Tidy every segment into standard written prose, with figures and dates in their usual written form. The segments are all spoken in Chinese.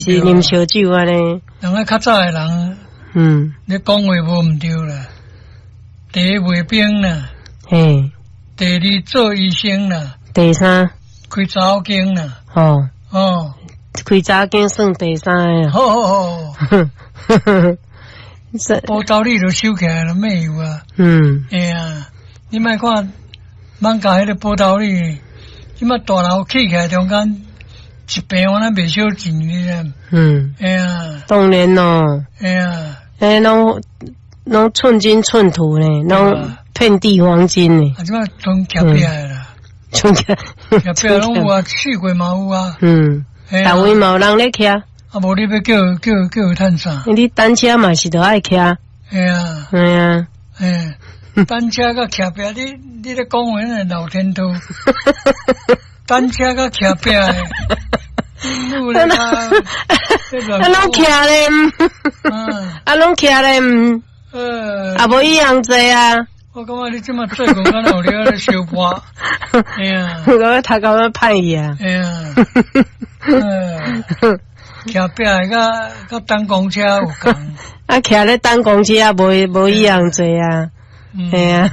是啉烧酒安尼。 人个较早诶人，你讲话无毋对啦。第一卖冰啦， 嘿。 第二做医生啦， 第三开早间啦， 开早间算第三个。 好，报道你就收起来了没有啊？哎呀，你莫看，茫甲迄个报道你，即马大楼起起来中间一平我咱袂少钱呢。哎呀， 当然咯。 哎呀， 拢寸金寸土呢，拢遍地黄金呢。 啊，即马全徛起来啦，徛起来拢有啊，去过嘛有啊。 大位嘛有人咧徛。 啊，无你要叫伊趁啥？ 你单车嘛是都爱徛。哎呀， 单车甲徛壁，你咧讲话那老天都，单车甲徛壁诶，啊， 拢徛咧，啊，拢徛咧，啊，无一样做啊。 我感觉你即马做工敢有了咧小破，哎呀， 我头壳要歹伊啊。 哎呀，徛壁甲等公车有共。 啊，徛咧等公车啊，无一样做啊。哎呀，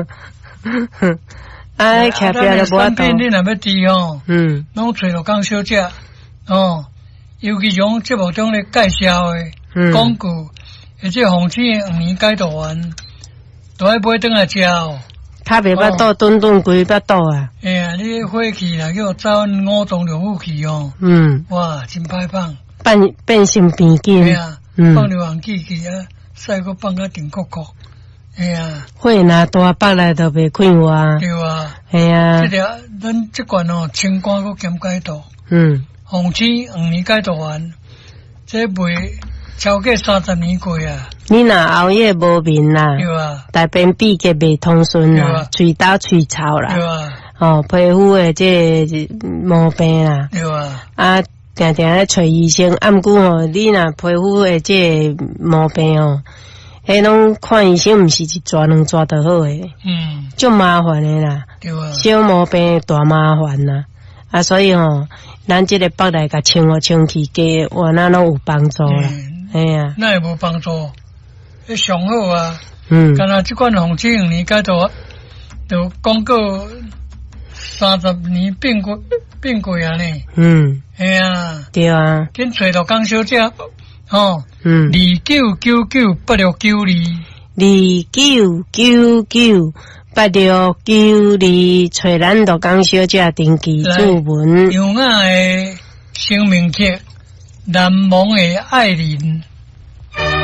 啊，徛壁就无法度。 你若要知吼，拢找着讲小姐哦，尤其种节目中咧介绍诶广告，而且红星5年解读完，都爱买转来食哦。 较袂巴肚顿规巴肚啊。 哎呀，你火气啦，叫走5种六武器哦。哇，真歹放。 变性变紧。 哎呀，放流行机器啊，赛个放个顶壳壳。哎呀， 火若大放来都袂快活啊。 对啊。 哎呀。 这条咱这款哦，清肝个兼解毒。红星5年解毒完，这袂超过30年过啊。 你若熬夜无眠啦， 对啊， 大便秘结袂通顺啦，喙焦喙臭啦， 对啊， 皮肤诶这毛病啦， 对啊， 啊，定定咧找医生，啊，毋过你若皮肤诶这毛病迄拢看医生，毋是一抓两抓就好诶，足麻烦诶啦， 对啊， 小毛病大麻烦啦，啊，所以咱这个北来甲清好清气，加活那拢有帮助啦，哎呀， 那也无帮助。迄上好啊，干那即款红星5年解毒，就广告30年变过啊呢。哎呀， 对啊， 紧找到江小姐 299982，找咱到江小姐登记注文。 优雅的生命节，难忘的爱人。